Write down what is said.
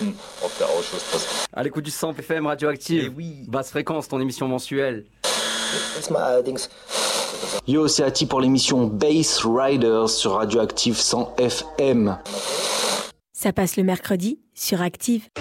À l'écoute du 100 FM Radioactive. Eh oui. Basse fréquence, ton émission mensuelle. Yo, c'est Ati pour l'émission Bass Riders sur Radioactive 100 FM. Ça passe le mercredi sur Active.